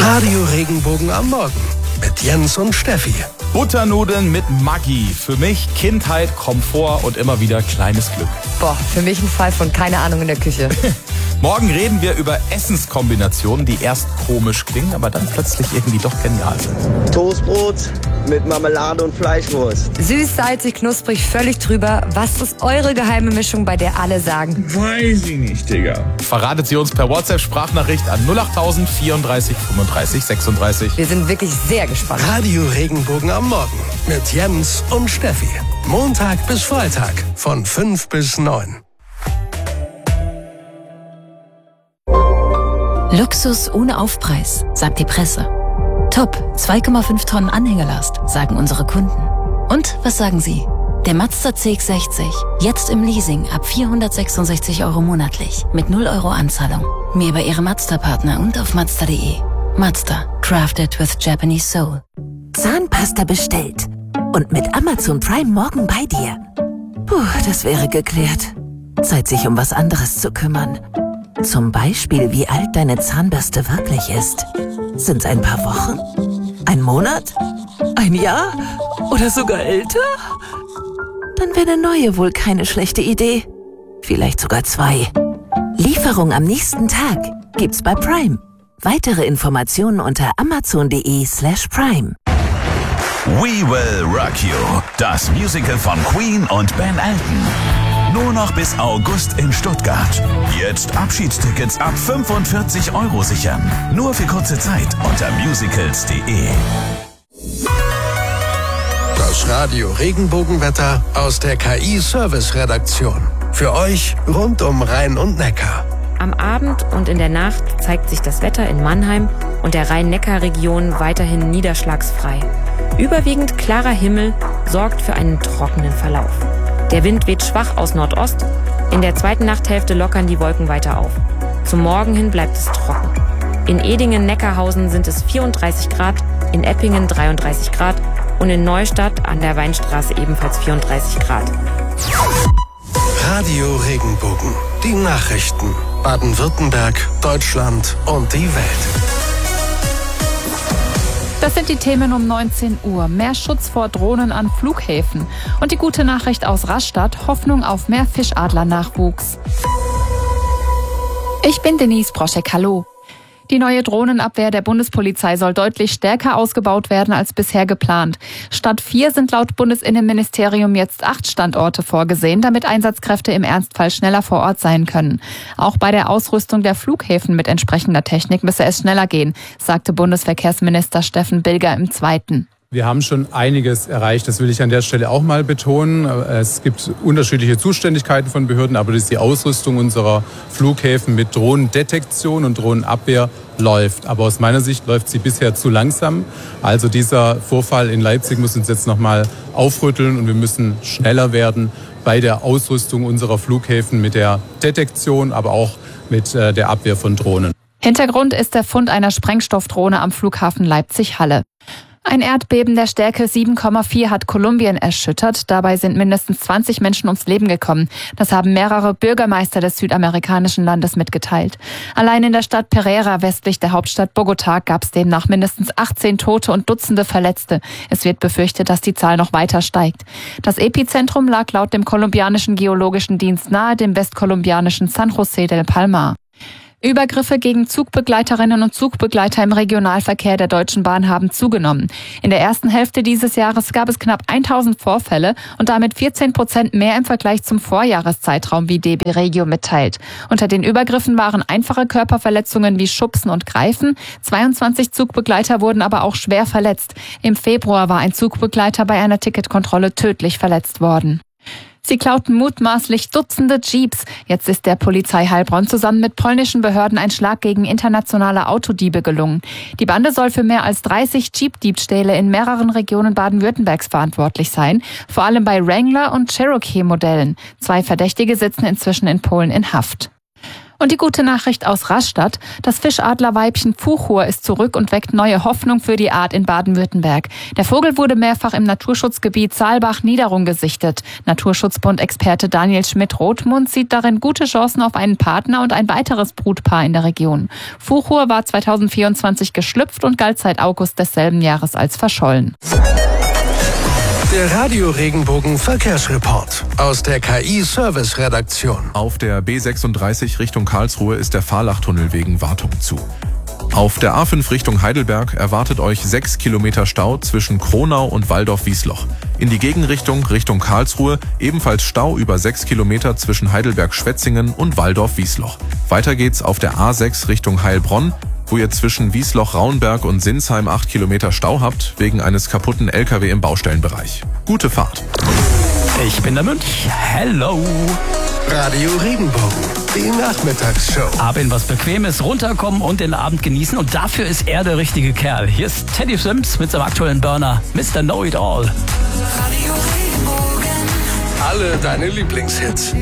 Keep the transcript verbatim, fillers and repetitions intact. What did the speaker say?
Radio Regenbogen am Morgen mit Jens und Steffi. Butternudeln mit Maggi. Für mich Kindheit, Komfort und immer wieder kleines Glück. Boah, für mich ein Fall von keine Ahnung in der Küche. Morgen reden wir über Essenskombinationen, die erst komisch klingen, aber dann plötzlich irgendwie doch genial sind. Toastbrot mit Marmelade und Fleischwurst. Süß, salzig, knusprig, völlig drüber. Was ist eure geheime Mischung, bei der alle sagen? Weiß ich nicht, Digga. Verratet sie uns per WhatsApp-Sprachnachricht an null acht tausend vierunddreißig fünfunddreißig sechsunddreißig. Wir sind wirklich sehr gespannt. Radio Regenbogen am Morgen mit Jens und Steffi. Montag bis Freitag von fünf bis neun. Luxus ohne Aufpreis, sagt die Presse. Top, zwei Komma fünf Tonnen Anhängerlast, sagen unsere Kunden. Und was sagen Sie? Der Mazda C X sechzig, jetzt im Leasing ab vierhundertsechsundsechzig Euro monatlich, mit null Euro Anzahlung. Mehr bei Ihrem Mazda-Partner und auf mazda punkt de. Mazda, crafted with Japanese soul. Zahnpasta bestellt und mit Amazon Prime morgen bei dir. Puh, das wäre geklärt. Zeit, sich um was anderes zu kümmern. Zum Beispiel, wie alt deine Zahnbürste wirklich ist. Sind's ein paar Wochen? Ein Monat? Ein Jahr? Oder sogar älter? Dann wäre eine neue wohl keine schlechte Idee. Vielleicht sogar zwei. Lieferung am nächsten Tag gibt's bei Prime. Weitere Informationen unter amazon punkt de slash prime. We Will Rock You, das Musical von Queen und Ben Elton. Nur noch bis August in Stuttgart. Jetzt Abschiedstickets ab fünfundvierzig Euro sichern. Nur für kurze Zeit unter musicals punkt de. Das Radio Regenbogenwetter aus der K I-Service-Redaktion. Für euch rund um Rhein und Neckar. Am Abend und in der Nacht zeigt sich das Wetter in Mannheim und der Rhein-Neckar-Region weiterhin niederschlagsfrei. Überwiegend klarer Himmel sorgt für einen trockenen Verlauf. Der Wind weht schwach aus Nordost. In der zweiten Nachthälfte lockern die Wolken weiter auf. Zum Morgen hin bleibt es trocken. In Edingen-Neckarhausen sind es vierunddreißig Grad, in Eppingen dreiunddreißig Grad und in Neustadt an der Weinstraße ebenfalls vierunddreißig Grad. Radio Regenbogen. Die Nachrichten. Baden-Württemberg, Deutschland und die Welt. Das sind die Themen um neunzehn Uhr. Mehr Schutz vor Drohnen an Flughäfen. Und die gute Nachricht aus Rastatt, Hoffnung auf mehr Fischadlernachwuchs. Ich bin Denise Broschek, hallo. Die neue Drohnenabwehr der Bundespolizei soll deutlich stärker ausgebaut werden als bisher geplant. Statt vier sind laut Bundesinnenministerium jetzt acht Standorte vorgesehen, damit Einsatzkräfte im Ernstfall schneller vor Ort sein können. Auch bei der Ausrüstung der Flughäfen mit entsprechender Technik müsse es schneller gehen, sagte Bundesverkehrsminister Steffen Bilger im Zweiten. Wir haben schon einiges erreicht, das will ich an der Stelle auch mal betonen. Es gibt unterschiedliche Zuständigkeiten von Behörden, aber die Ausrüstung unserer Flughäfen mit Drohnendetektion und Drohnenabwehr läuft. Aber aus meiner Sicht läuft sie bisher zu langsam. Also dieser Vorfall in Leipzig muss uns jetzt nochmal aufrütteln und wir müssen schneller werden bei der Ausrüstung unserer Flughäfen mit der Detektion, aber auch mit der Abwehr von Drohnen. Hintergrund ist der Fund einer Sprengstoffdrohne am Flughafen Leipzig-Halle. Ein Erdbeben der Stärke sieben Komma vier hat Kolumbien erschüttert. Dabei sind mindestens zwanzig Menschen ums Leben gekommen. Das haben mehrere Bürgermeister des südamerikanischen Landes mitgeteilt. Allein in der Stadt Pereira westlich der Hauptstadt Bogotá gab es demnach mindestens achtzehn Tote und Dutzende Verletzte. Es wird befürchtet, dass die Zahl noch weiter steigt. Das Epizentrum lag laut dem kolumbianischen Geologischen Dienst nahe dem westkolumbianischen San José del Palmar. Übergriffe gegen Zugbegleiterinnen und Zugbegleiter im Regionalverkehr der Deutschen Bahn haben zugenommen. In der ersten Hälfte dieses Jahres gab es knapp tausend Vorfälle und damit vierzehn Prozent mehr im Vergleich zum Vorjahreszeitraum, wie D B Regio mitteilt. Unter den Übergriffen waren einfache Körperverletzungen wie Schubsen und Greifen. zweiundzwanzig Zugbegleiter wurden aber auch schwer verletzt. Im Februar war ein Zugbegleiter bei einer Ticketkontrolle tödlich verletzt worden. Sie klauten mutmaßlich Dutzende Jeeps. Jetzt ist der Polizei Heilbronn zusammen mit polnischen Behörden ein Schlag gegen internationale Autodiebe gelungen. Die Bande soll für mehr als dreißig Jeep-Diebstähle in mehreren Regionen Baden-Württembergs verantwortlich sein, vor allem bei Wrangler- und Cherokee-Modellen. Zwei Verdächtige sitzen inzwischen in Polen in Haft. Und die gute Nachricht aus Rastatt: Das Fischadlerweibchen Fuchur ist zurück und weckt neue Hoffnung für die Art in Baden-Württemberg. Der Vogel wurde mehrfach im Naturschutzgebiet Saalbach-Niederung gesichtet. Naturschutzbund-Experte Daniel Schmidt-Rothmund sieht darin gute Chancen auf einen Partner und ein weiteres Brutpaar in der Region. Fuchur war zweitausendvierundzwanzig geschlüpft und galt seit August desselben Jahres als verschollen. Der Radio Regenbogen Verkehrsreport aus der K I-Service-Redaktion. Auf der B sechsunddreißig Richtung Karlsruhe ist der Fahrlachtunnel wegen Wartung zu. Auf der A fünf Richtung Heidelberg erwartet euch sechs Kilometer Stau zwischen Kronau und Walldorf-Wiesloch. In die Gegenrichtung Richtung Karlsruhe ebenfalls Stau über sechs Kilometer zwischen Heidelberg-Schwetzingen und Walldorf-Wiesloch. Weiter geht's auf der A sechs Richtung Heilbronn, wo ihr zwischen Wiesloch-Raunberg und Sinsheim acht Kilometer Stau habt, wegen eines kaputten L K W im Baustellenbereich. Gute Fahrt. Ich bin der Münch. Hello. Radio Regenbogen, die Nachmittagsshow. Ab in was Bequemes, runterkommen und den Abend genießen. Und dafür ist er der richtige Kerl. Hier ist Teddy Sims mit seinem aktuellen Burner, Mister Know It All. Radio Regenbogen. Alle deine Lieblingshits.